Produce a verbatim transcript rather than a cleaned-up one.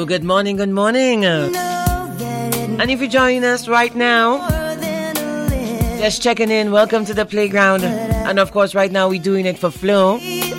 you. Good morning, good morning. And if you're joining us right now, just checking in, welcome to the playground. And of course, right now we're doing it for Flo.